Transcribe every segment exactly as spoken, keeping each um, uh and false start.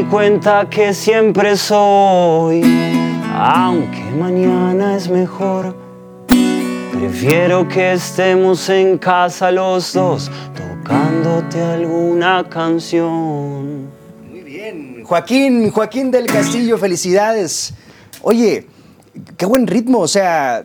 Cuenta que siempre soy, aunque mañana es mejor. Prefiero que estemos en casa los dos, tocándote alguna canción. Muy bien, Joaquín, Joaquín del Castillo, felicidades. Oye, qué buen ritmo, o sea,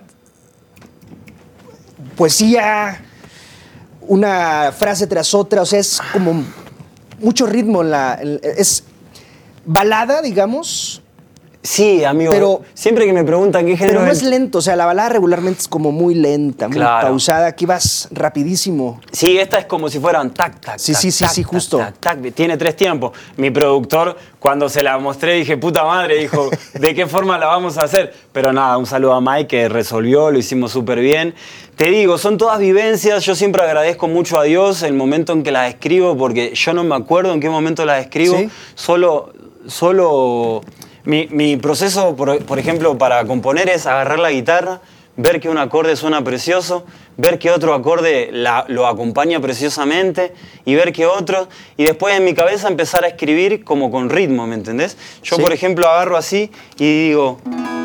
poesía, una frase tras otra, o sea, es como mucho ritmo en la... En, es balada, digamos. Sí, amigo, pero, siempre que me preguntan qué género Pero no es... es lento, o sea, la balada regularmente es como muy lenta, muy claro. pausada, aquí vas rapidísimo. Sí, esta es como si fueran tac, tac, sí, tac, sí, sí, tac, sí, tac, justo. Tac, tac, tac. Tiene tres tiempos. Mi productor, cuando se la mostré, dije, puta madre, dijo, ¿de qué forma la vamos a hacer? Pero nada, un saludo a Mike que resolvió, lo hicimos súper bien. Te digo, son todas vivencias, yo siempre agradezco mucho a Dios el momento en que las escribo, porque yo no me acuerdo en qué momento las escribo, ¿sí? solo... solo Mi, mi proceso, por, por ejemplo, para componer es agarrar la guitarra, ver que un acorde suena precioso, ver que otro acorde la, lo acompaña preciosamente y ver que otro, y después en mi cabeza empezar a escribir como con ritmo, ¿me entendés? Yo, ¿sí? por ejemplo, agarro así y digo...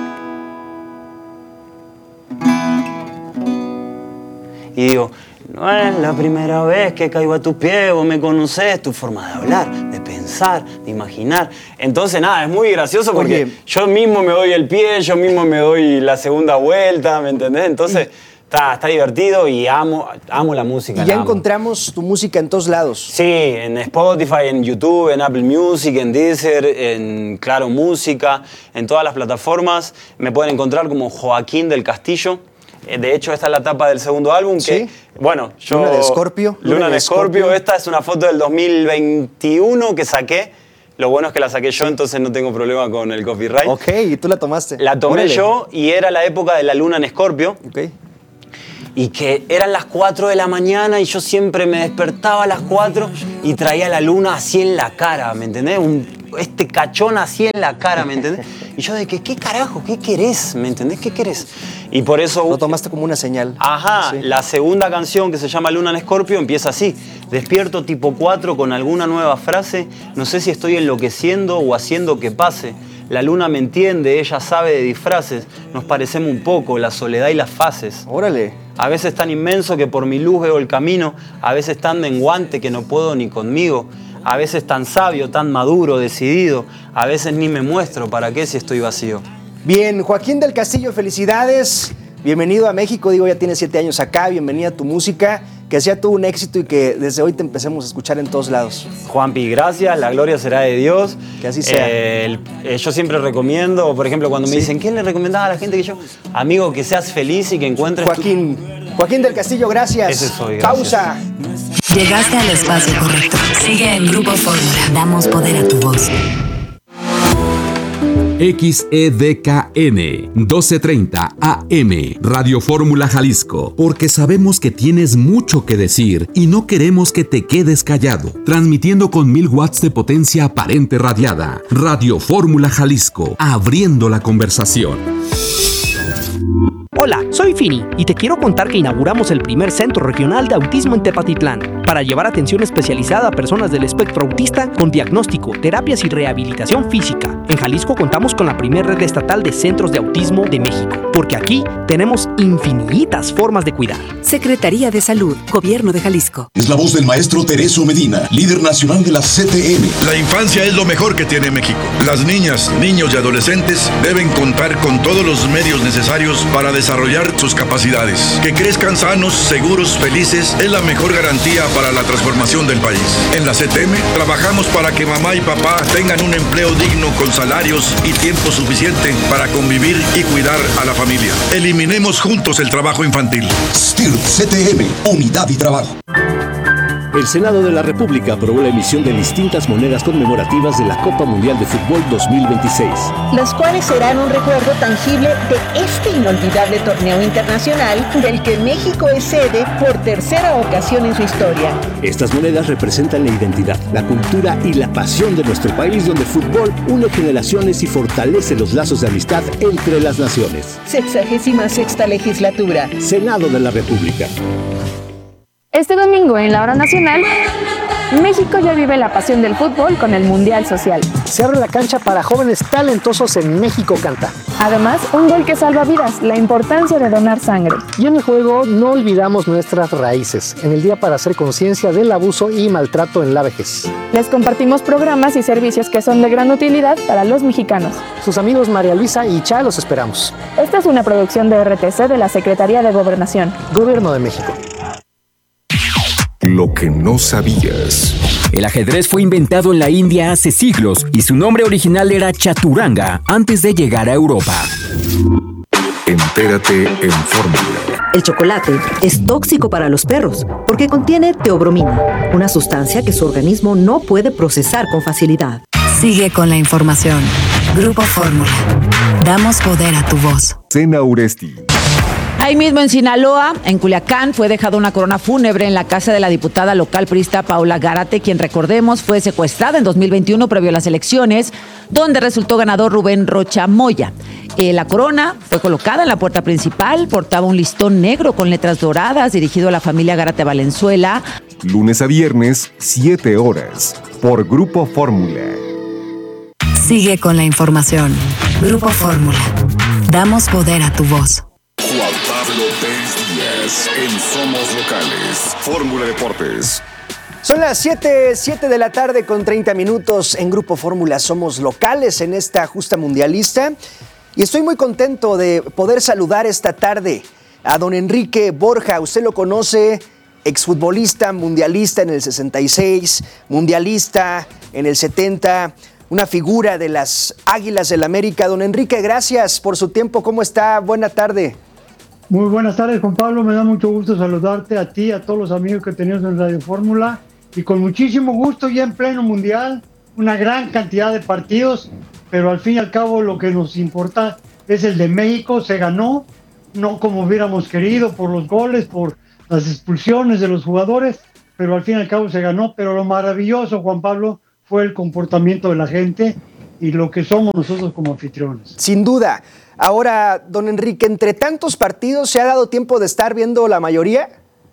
Y digo... No es la primera vez que caigo a tus pies, vos me conocés, tu forma de hablar, de pensar, de imaginar. Entonces, nada, es muy gracioso porque Oye, yo mismo me doy el pie, yo mismo me doy la segunda vuelta, ¿me entendés? Entonces, está, está divertido y amo, amo la música. Y ya amo. encontramos tu música en todos lados. Sí, en Spotify, en YouTube, en Apple Music, en Deezer, en Claro Música, en todas las plataformas. Me pueden encontrar como Joaquín del Castillo. De hecho, esta es la tapa del segundo álbum que, ¿Sí? bueno, yo... Luna de Escorpio. Luna, Luna de Escorpio. Esta es una foto del dos mil veintiuno que saqué. Lo bueno es que la saqué yo, sí. entonces no tengo problema con el copyright. Ok, ¿y tú la tomaste? La tomé Órale. yo y era la época de la luna en Escorpio. Ok. Y que eran las cuatro de la mañana y yo siempre me despertaba a las cuatro y traía la luna así en la cara, ¿me entendés? Un, este cachón así en la cara, ¿me entendés? Y yo de que, ¿qué carajo? ¿Qué querés? ¿Me entendés? ¿Qué querés? Y por eso... Lo tomaste como una señal. Ajá, sí. La segunda canción que se llama Luna en Escorpio empieza así. Despierto tipo cuatro con alguna nueva frase, no sé si estoy enloqueciendo o haciendo que pase. La luna me entiende, ella sabe de disfraces, nos parecemos un poco, la soledad y las fases. Órale. A veces tan inmenso que por mi luz veo el camino, a veces tan menguante que no puedo ni conmigo, a veces tan sabio, tan maduro, decidido, a veces ni me muestro, ¿para qué si estoy vacío? Bien, Joaquín del Castillo, felicidades. Bienvenido a México, digo, ya tienes siete años acá, bienvenida a tu música, que sea todo un éxito y que desde hoy te empecemos a escuchar en todos lados. Juanpi, gracias, la gloria será de Dios. Que así sea. Eh, el, eh, yo siempre recomiendo, por ejemplo, cuando me sí. dicen, ¿quién le recomendaba a la gente que yo? Amigo, que seas feliz y que encuentres... Joaquín, tu... Joaquín del Castillo, gracias. Ese soy, gracias. Pausa. Llegaste al espacio correcto. Sigue en Grupo Fórmula. Damos poder a tu voz. X E D K N doce treinta A M Radio Fórmula Jalisco, porque sabemos que tienes mucho que decir y no queremos que te quedes callado. Transmitiendo con mil watts de potencia aparente radiada. Radio Fórmula Jalisco, abriendo la conversación. Hola, soy Fini y te quiero contar que inauguramos el primer centro regional de autismo en Tepatitlán para llevar atención especializada a personas del espectro autista con diagnóstico, terapias y rehabilitación física. En Jalisco contamos con la primera red estatal de centros de autismo de México, porque aquí tenemos infinitas formas de cuidar. Secretaría de Salud, Gobierno de Jalisco. Es la voz del maestro Tereso Medina, líder nacional de la C T M. La infancia es lo mejor que tiene México. Las niñas, niños y adolescentes deben contar con todos los medios necesarios para desarrollar sus capacidades. Que crezcan sanos, seguros, felices es la mejor garantía para la transformación del país. En la C T M trabajamos para que mamá y papá tengan un empleo digno con salarios y tiempo suficiente para convivir y cuidar a la familia. Eliminemos juntos el trabajo infantil. S T I R C T M, Unidad y Trabajo. El Senado de la República aprobó la emisión de distintas monedas conmemorativas de la Copa Mundial de Fútbol dos mil veintiséis. Las cuales serán un recuerdo tangible de este inolvidable torneo internacional del que México es sede por tercera ocasión en su historia. Estas monedas representan la identidad, la cultura y la pasión de nuestro país, donde el fútbol une generaciones y fortalece los lazos de amistad entre las naciones. Sexagésima sexta legislatura. Senado de la República. Este domingo en la Hora Nacional... México ya vive la pasión del fútbol con el Mundial Social. Se abre la cancha para jóvenes talentosos en México Canta. Además, un gol que salva vidas, la importancia de donar sangre. Y en el juego no olvidamos nuestras raíces, en el día para hacer conciencia del abuso y maltrato en la vejez. Les compartimos programas y servicios que son de gran utilidad para los mexicanos. Sus amigos María Luisa y Cha los esperamos. Esta es una producción de R T C de la Secretaría de Gobernación. Gobierno de México. Lo que no sabías. El ajedrez fue inventado en la India hace siglos y su nombre original era Chaturanga antes de llegar a Europa. Entérate en Fórmula. El chocolate es tóxico para los perros porque contiene teobromina, una sustancia que su organismo no puede procesar con facilidad. Sigue con la información. Grupo Fórmula. Damos poder a tu voz. Cena Uresti. Ahí mismo en Sinaloa, en Culiacán, fue dejada una corona fúnebre en la casa de la diputada local priista Paula Gárate, quien, recordemos, fue secuestrada en dos mil veintiuno previo a las elecciones, donde resultó ganador Rubén Rocha Moya. Eh, la corona fue colocada en la puerta principal, portaba un listón negro con letras doradas dirigido a la familia Gárate Valenzuela. Lunes a viernes, siete horas, por Grupo Fórmula. Sigue con la información. Grupo Fórmula. Damos poder a tu voz. Juan Pablo Pérez Díaz en Somos Locales. Fórmula Deportes. Son las siete, siete de la tarde con treinta minutos en Grupo Fórmula. Somos locales en esta justa mundialista. Y estoy muy contento de poder saludar esta tarde a don Enrique Borja. Usted lo conoce, exfutbolista, mundialista en el sesenta y seis, mundialista en el setenta, una figura de las Águilas del América. Don Enrique, gracias por su tiempo. ¿Cómo está? Buena tarde. Muy buenas tardes, Juan Pablo. Me da mucho gusto saludarte a ti, a todos los amigos que tenemos en Radio Fórmula. Y con muchísimo gusto ya en pleno mundial, una gran cantidad de partidos, pero al fin y al cabo lo que nos importa es el de México. Se ganó, no como hubiéramos querido, por los goles, por las expulsiones de los jugadores, pero al fin y al cabo se ganó. Pero lo maravilloso, Juan Pablo, fue el comportamiento de la gente y lo que somos nosotros como anfitriones. Sin duda. Ahora, don Enrique, entre tantos partidos, ¿se ha dado tiempo de estar viendo la mayoría?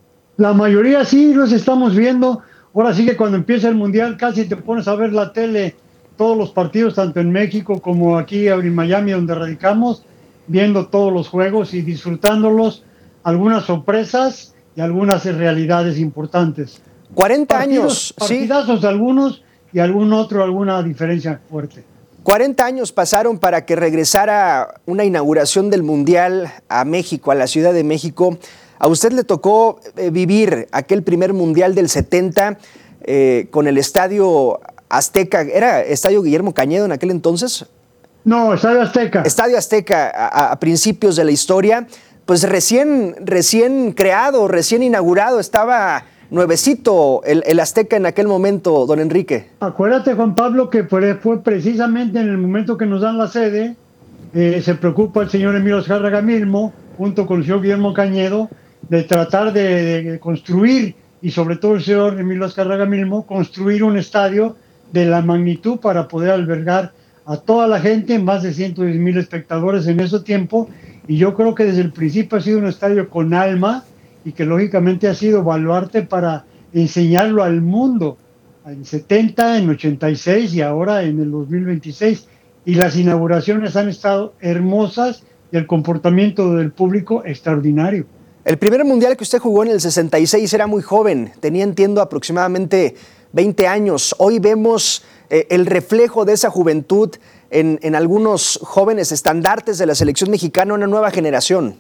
La mayoría sí, los estamos viendo. Ahora sí que cuando empieza el Mundial casi te pones a ver la tele, todos los partidos, tanto en México como aquí en Miami, donde radicamos, viendo todos los juegos y disfrutándolos, algunas sorpresas y algunas realidades importantes. cuarenta partidos, años, partidazos sí. Algunos y algún otro, alguna diferencia fuerte. cuarenta años pasaron para que regresara una inauguración del Mundial a México, a la Ciudad de México. A usted le tocó eh, vivir aquel primer Mundial del setenta eh, con el Estadio Azteca. ¿Era Estadio Guillermo Cañedo en aquel entonces? No, Estadio Azteca. Estadio Azteca a, a principios de la historia. Pues recién, recién creado, recién inaugurado, estaba nuevecito el, el Azteca en aquel momento, don Enrique. Acuérdate, Juan Pablo, que fue, fue precisamente en el momento que nos dan la sede, eh, se preocupa el señor Emilio Azcárraga Milmo, junto con el señor Guillermo Cañedo, de tratar de, de construir, y sobre todo el señor Emilio Azcárraga Milmo, construir un estadio de la magnitud para poder albergar a toda la gente, más de ciento diez mil espectadores en ese tiempo, y yo creo que desde el principio ha sido un estadio con alma, y que lógicamente ha sido baluarte para enseñarlo al mundo, en setenta, en ochenta y seis y ahora en el dos mil veintiséis. Y las inauguraciones han estado hermosas y el comportamiento del público extraordinario. El primer mundial que usted jugó en el sesenta y seis era muy joven, tenía, entiendo, aproximadamente veinte años. Hoy vemos eh, el reflejo de esa juventud en, en algunos jóvenes estandartes de la selección mexicana, una nueva generación.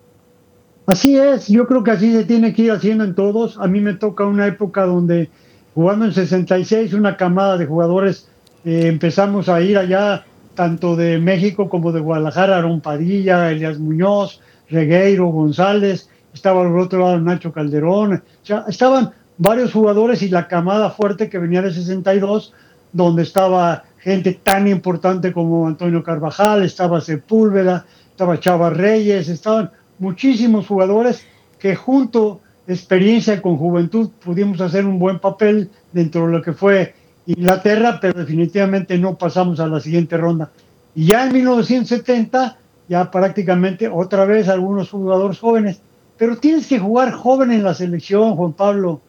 Así es, yo creo que así se tiene que ir haciendo en todos. A mí me toca una época donde, jugando en sesenta y seis, una camada de jugadores, eh, empezamos a ir allá, tanto de México como de Guadalajara, Aarón Padilla, Elías Muñoz, Regueiro, González, estaba al otro lado Nacho Calderón, o sea, estaban varios jugadores y la camada fuerte que venía de sesenta y dos, donde estaba gente tan importante como Antonio Carvajal, estaba Sepúlveda, estaba Chava Reyes, estaban muchísimos jugadores que junto, experiencia con juventud, pudimos hacer un buen papel dentro de lo que fue Inglaterra, pero definitivamente no pasamos a la siguiente ronda. Y ya en mil novecientos setenta, ya prácticamente otra vez algunos jugadores jóvenes, pero tienes que jugar joven en la selección, Juan Pablo.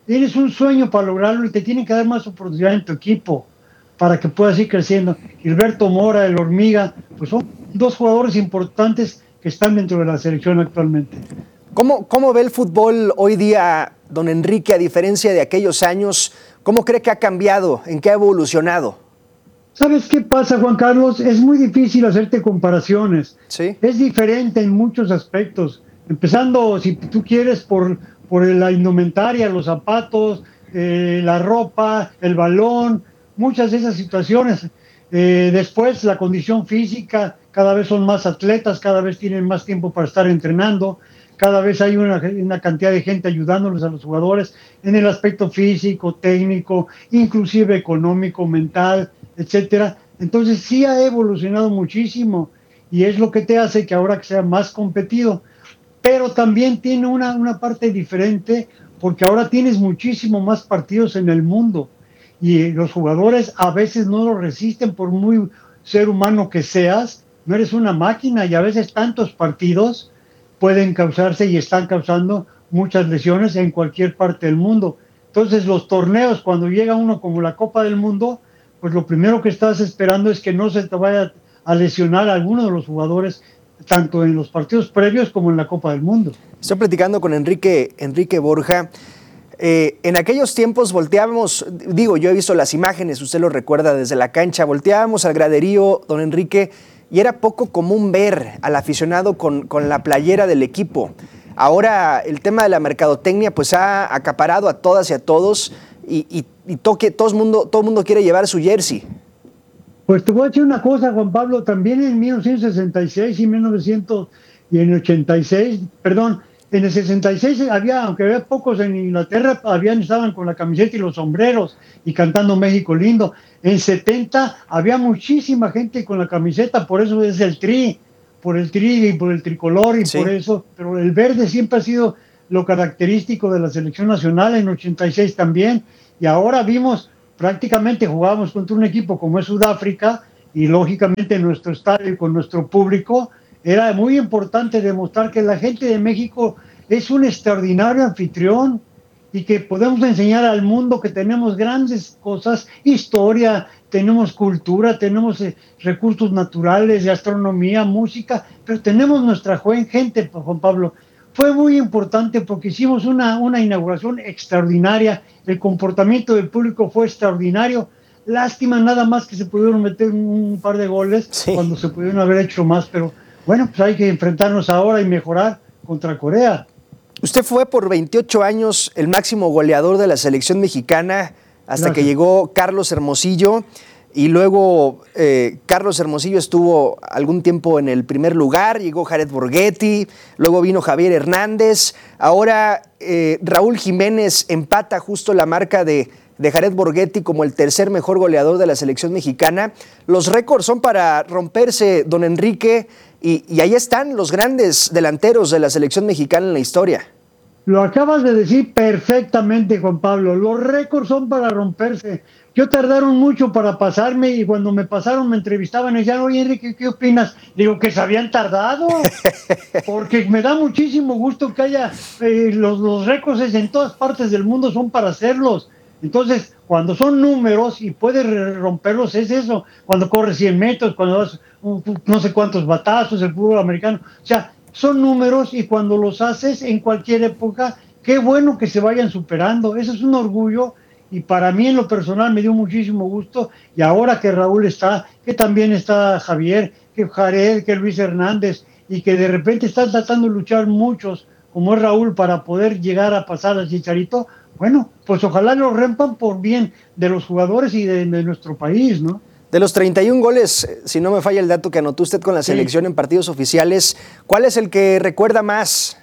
tienes un sueño para lograrlo y te tienen que dar más oportunidad en tu equipo para que puedas ir creciendo. Gilberto Mora, el Hormiga, pues son dos jugadores importantes que están dentro de la selección actualmente. ¿Cómo, cómo ve el fútbol hoy día, don Enrique, a diferencia de aquellos años? ¿Cómo cree que ha cambiado? ¿En qué ha evolucionado? ¿Sabes qué pasa, Juan Carlos? Es muy difícil hacerte comparaciones. Sí. Es diferente en muchos aspectos. Empezando, si tú quieres, por, por la indumentaria, los zapatos, eh, la ropa, el balón, muchas de esas situaciones. Eh, después, la condición física, cada vez son más atletas, cada vez tienen más tiempo para estar entrenando, cada vez hay una, una cantidad de gente ayudándoles a los jugadores en el aspecto físico, técnico, inclusive económico, mental, etcétera. Entonces sí ha evolucionado muchísimo y es lo que te hace que ahora sea más competido, pero también tiene una, una parte diferente porque ahora tienes muchísimo más partidos en el mundo y los jugadores a veces no lo resisten por muy ser humano que seas, no eres una máquina y a veces tantos partidos pueden causarse y están causando muchas lesiones en cualquier parte del mundo. Entonces los torneos, cuando llega uno como la Copa del Mundo, pues lo primero que estás esperando es que no se te vaya a lesionar a alguno de los jugadores, tanto en los partidos previos como en la Copa del Mundo. Estoy platicando con Enrique, Enrique Borja. Eh, en aquellos tiempos volteábamos, digo, yo he visto las imágenes, usted lo recuerda desde la cancha, volteábamos al graderío, don Enrique, y era poco común ver al aficionado con, con la playera del equipo. Ahora el tema de la mercadotecnia pues ha acaparado a todas y a todos y, y, y toque, todo el mundo, todo el mundo quiere llevar su jersey. Pues te voy a decir una cosa, Juan Pablo, también en mil novecientos sesenta y seis y mil novecientos ochenta y seis, perdón, en el sesenta y seis había, aunque había pocos en Inglaterra, habían, estaban con la camiseta y los sombreros y cantando México lindo. En setenta había muchísima gente con la camiseta, por eso es el tri, por el tri y por el tricolor y sí. Por eso, pero el verde siempre ha sido lo característico de la selección nacional, en ochenta y seis también, y ahora vimos, prácticamente jugábamos contra un equipo como es Sudáfrica, y lógicamente en nuestro estadio y con nuestro público, era muy importante demostrar que la gente de México es un extraordinario anfitrión y que podemos enseñar al mundo que tenemos grandes cosas, historia, tenemos cultura, tenemos eh, recursos naturales, gastronomía, música, pero tenemos nuestra joven gente, Juan Pablo. Fue muy importante porque hicimos una, una inauguración extraordinaria, el comportamiento del público fue extraordinario. Lástima nada más que se pudieron meter un, un par de goles sí. Cuando se pudieron haber hecho más, pero bueno, pues hay que enfrentarnos ahora y mejorar contra Corea. Usted fue por veintiocho años el máximo goleador de la selección mexicana hasta Gracias. Que llegó Carlos Hermosillo y luego eh, Carlos Hermosillo estuvo algún tiempo en el primer lugar, llegó Jared Borghetti, luego vino Javier Hernández, ahora eh, Raúl Jiménez empata justo la marca de, de Jared Borghetti como el tercer mejor goleador de la selección mexicana. Los récords son para romperse, don Enrique, y, y ahí están los grandes delanteros de la selección mexicana en la historia. Lo acabas de decir perfectamente, Juan Pablo. Los récords son para romperse. Yo tardaron mucho para pasarme y cuando me pasaron me entrevistaban y decían, oye Enrique, ¿qué opinas? Digo, que se habían tardado, porque me da muchísimo gusto que haya, eh, los, los récords en todas partes del mundo son para hacerlos. Entonces, cuando son números y puedes romperlos, es eso. Cuando corres cien metros, cuando das uh, no sé cuántos batazos, el fútbol americano. O sea, son números y cuando los haces en cualquier época, qué bueno que se vayan superando. Eso es un orgullo y para mí en lo personal me dio muchísimo gusto. Y ahora que Raúl está, que también está Javier, que Jared, que Luis Hernández y que de repente están tratando de luchar muchos, como es Raúl, para poder llegar a pasar al Chicharito, bueno, pues ojalá lo rompan por bien de los jugadores y de, de nuestro país, ¿no? De los treinta y un goles, si no me falla el dato que anotó usted con la sí. selección en partidos oficiales, ¿cuál es el que recuerda más?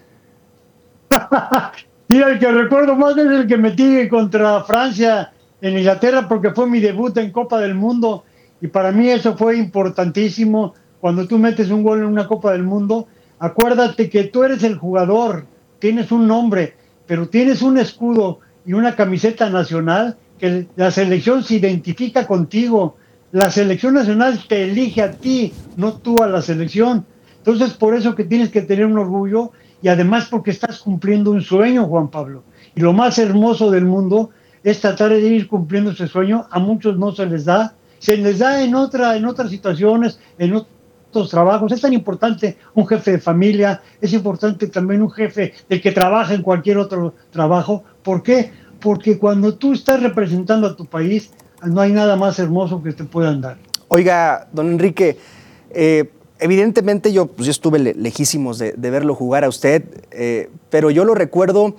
Mira, el que recuerdo más es el que metí contra Francia en Inglaterra porque fue mi debut en Copa del Mundo y para mí eso fue importantísimo. Cuando tú metes un gol en una Copa del Mundo, acuérdate que tú eres el jugador, tienes un nombre, pero tienes un escudo y una camiseta nacional que la selección se identifica contigo. La selección nacional te elige a ti, no tú a la selección. Entonces, por eso que tienes que tener un orgullo y además porque estás cumpliendo un sueño, Juan Pablo. Y lo más hermoso del mundo es tratar de ir cumpliendo ese sueño. A muchos no se les da, se les da en, otra, en otras situaciones, en otros trabajos. Es tan importante un jefe de familia, es importante también un jefe del que trabaja en cualquier otro trabajo. ¿Por qué? Porque cuando tú estás representando a tu país, no hay nada más hermoso que te puedan dar. Oiga, don Enrique, eh, evidentemente yo, pues yo estuve le lejísimos de, de verlo jugar a usted, eh, pero yo lo recuerdo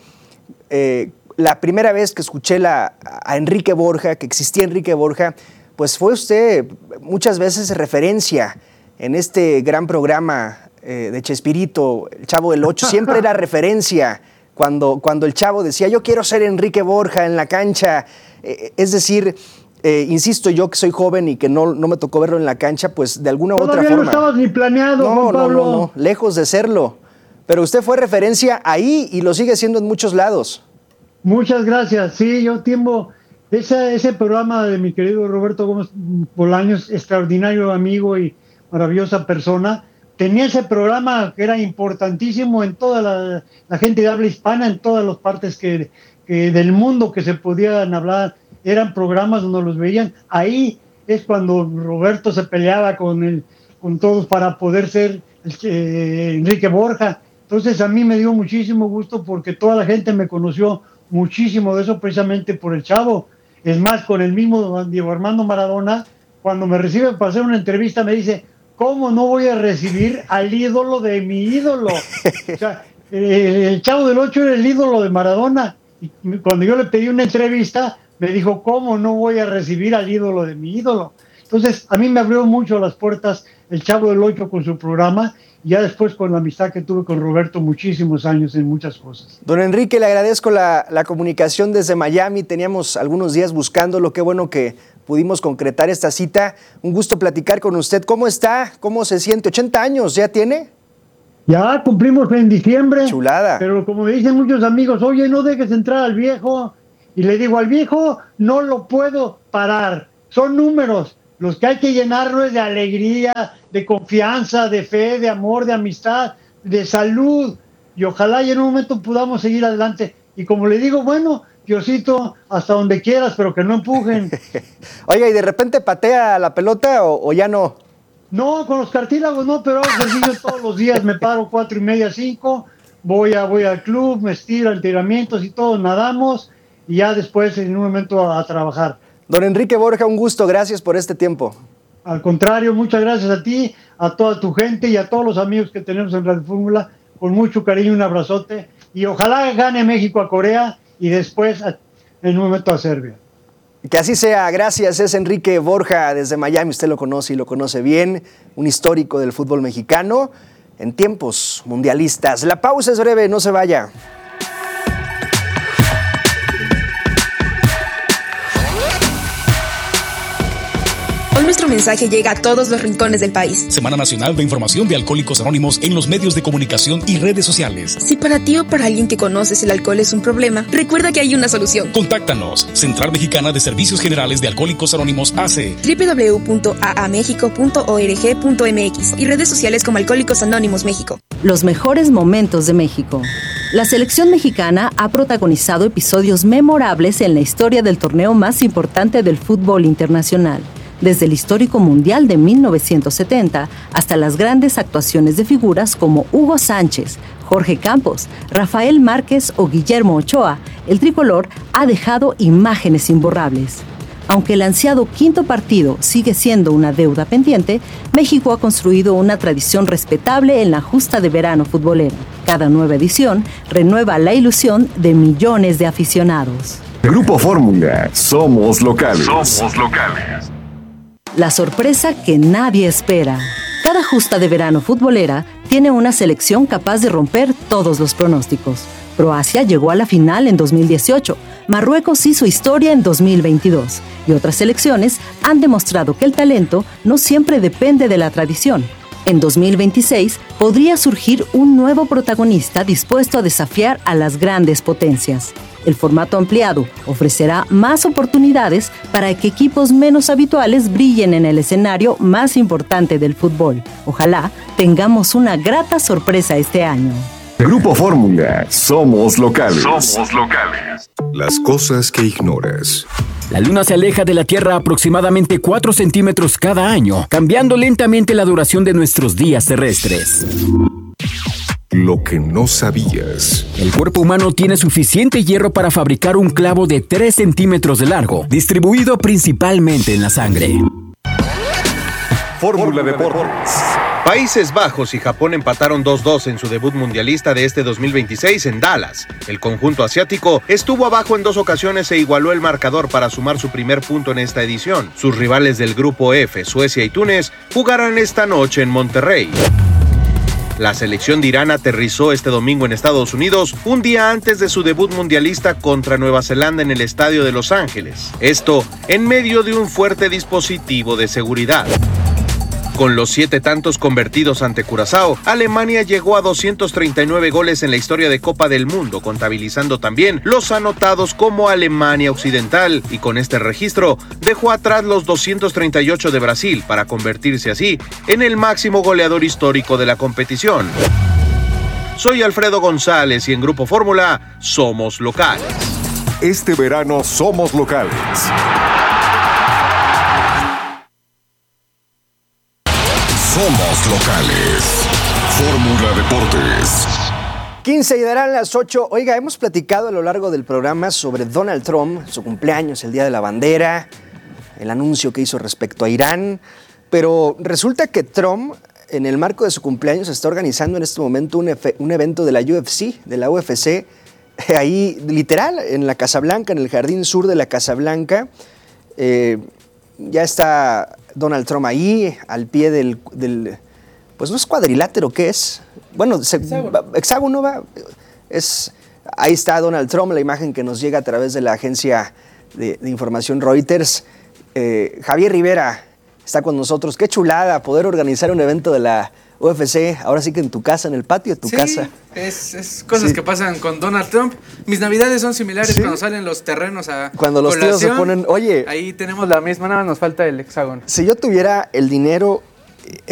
eh, la primera vez que escuché la, a Enrique Borja, que existía Enrique Borja, pues fue usted muchas veces referencia en este gran programa eh, de Chespirito, el Chavo del Ocho, siempre era referencia cuando, cuando el Chavo decía, yo quiero ser Enrique Borja en la cancha, eh, es decir... Eh, insisto, yo que soy joven y que no, no me tocó verlo en la cancha, pues de alguna u otra forma... Todavía no estabas ni planeado, no, Juan Pablo. No, no, no, lejos de serlo. Pero usted fue referencia ahí y lo sigue siendo en muchos lados. Muchas gracias. Sí, yo tengo ese, ese programa de mi querido Roberto Gómez Bolaños, extraordinario amigo y maravillosa persona. Tenía ese programa que era importantísimo en toda la, la gente de habla hispana, en todas las partes que, que del mundo que se podían hablar. Eran programas donde los veían. Ahí es cuando Roberto se peleaba con, el, con todos para poder ser eh, Enrique Borja. Entonces a mí me dio muchísimo gusto porque toda la gente me conoció muchísimo de eso precisamente por el Chavo. Es más, con el mismo Diego Armando Maradona, cuando me recibe para hacer una entrevista me dice, ¿cómo no voy a recibir al ídolo de mi ídolo? O sea, el, el Chavo del Ocho era el ídolo de Maradona. Y cuando yo le pedí una entrevista... me dijo, ¿cómo no voy a recibir al ídolo de mi ídolo? Entonces, a mí me abrió mucho las puertas el Chavo del Ocho con su programa, y ya después con la amistad que tuve con Roberto muchísimos años en muchas cosas. Don Enrique, le agradezco la, la comunicación desde Miami. Teníamos algunos días buscándolo. Qué bueno que pudimos concretar esta cita. Un gusto platicar con usted. ¿Cómo está? ¿Cómo se siente? ¿ochenta años ya tiene? Ya cumplimos en diciembre. Chulada. Pero como me dicen muchos amigos, oye, no dejes entrar al viejo. Y le digo, al viejo no lo puedo parar. Son números. Los que hay que llenarlo es de alegría, de confianza, de fe, de amor, de amistad, de salud. Y ojalá y en un momento podamos seguir adelante. Y como le digo, bueno, Diosito, hasta donde quieras, pero que no empujen. Oiga, ¿y de repente patea la pelota o, o ya no? No, con los cartílagos no, pero hago ejercicio todos los días. Me paro cuatro y media, cinco. Voy, a, voy al club, me estiro, entrenamientos y todo, nadamos. Y ya después en un momento a, a trabajar. Don Enrique Borja, un gusto, gracias por este tiempo. Al contrario, muchas gracias a ti, a toda tu gente y a todos los amigos que tenemos en Radio Fórmula. Con mucho cariño, un abrazote. Y ojalá gane México a Corea y después a, en un momento a Serbia. Que así sea, gracias. Es Enrique Borja desde Miami, usted lo conoce y lo conoce bien, un histórico del fútbol mexicano en tiempos mundialistas. La pausa es breve, no se vaya. Nuestro mensaje llega a todos los rincones del país. Semana Nacional de Información de Alcohólicos Anónimos en los medios de comunicación y redes sociales. Si para ti o para alguien que conoces el alcohol es un problema, recuerda que hay una solución. Contáctanos. Central Mexicana de Servicios Generales de Alcohólicos Anónimos A C. doble u doble u doble u punto a a méxico punto org punto m x y redes sociales como Alcohólicos Anónimos México. Los mejores momentos de México. La selección mexicana ha protagonizado episodios memorables en la historia del torneo más importante del fútbol internacional. Desde el histórico Mundial de mil novecientos setenta hasta las grandes actuaciones de figuras como Hugo Sánchez, Jorge Campos, Rafael Márquez o Guillermo Ochoa, el tricolor ha dejado imágenes imborrables. Aunque el ansiado quinto partido sigue siendo una deuda pendiente, México ha construido una tradición respetable en la justa de verano futbolera. Cada nueva edición renueva la ilusión de millones de aficionados. Grupo Fórmula, somos locales. Somos locales. La sorpresa que nadie espera. Cada justa de verano futbolera tiene una selección capaz de romper todos los pronósticos. Croacia llegó a la final en dos mil dieciocho, Marruecos hizo historia en dos mil veintidós y otras selecciones han demostrado que el talento no siempre depende de la tradición. En dos mil veintiséis podría surgir un nuevo protagonista dispuesto a desafiar a las grandes potencias. El formato ampliado ofrecerá más oportunidades para que equipos menos habituales brillen en el escenario más importante del fútbol. Ojalá tengamos una grata sorpresa este año. Grupo Fórmula, somos locales. Somos locales. Las cosas que ignoras. La Luna se aleja de la Tierra aproximadamente cuatro centímetros cada año, cambiando lentamente la duración de nuestros días terrestres. Lo que no sabías. El cuerpo humano tiene suficiente hierro para fabricar un clavo de tres centímetros de largo, distribuido principalmente en la sangre. Fórmula Deportes. Países Bajos y Japón empataron dos dos en su debut mundialista de este dos mil veintiséis en Dallas. El conjunto asiático estuvo abajo en dos ocasiones e igualó el marcador para sumar su primer punto en esta edición. Sus rivales del grupo F, Suecia y Túnez, jugarán esta noche en Monterrey. La selección de Irán aterrizó este domingo en Estados Unidos, un día antes de su debut mundialista contra Nueva Zelanda en el estadio de Los Ángeles. Esto en medio de un fuerte dispositivo de seguridad. Con los siete tantos convertidos ante Curazao, Alemania llegó a doscientos treinta y nueve goles en la historia de Copa del Mundo, contabilizando también los anotados como Alemania Occidental, y con este registro dejó atrás los doscientos treinta y ocho de Brasil para convertirse así en el máximo goleador histórico de la competición. Soy Alfredo González y en Grupo Fórmula somos locales. Este verano somos locales. Somos locales. Fórmula Deportes. quince y darán las ocho. Oiga, hemos platicado a lo largo del programa sobre Donald Trump, su cumpleaños, el Día de la Bandera, el anuncio que hizo respecto a Irán, pero resulta que Trump, en el marco de su cumpleaños, está organizando en este momento un, efe, un evento de la U F C, de la U F C, ahí literal, en la Casa Blanca, en el jardín sur de la Casa Blanca. Eh, ya está Donald Trump ahí, al pie del, del pues no es cuadrilátero, ¿qué es? Bueno, se, hexágono. hexágono va, es, ahí está Donald Trump, la imagen que nos llega a través de la agencia de, de información Reuters. Eh, Javier Rivera está con nosotros, qué chulada poder organizar un evento de la U F C, ahora sí que en tu casa, en el patio de tu sí, casa. Es, es cosas sí. que pasan con Donald Trump. Mis navidades son similares, ¿sí? Cuando salen los terrenos a Cuando los tíos se ponen, oye. Ahí tenemos la misma, nada, nos falta el hexágono. Si yo tuviera el dinero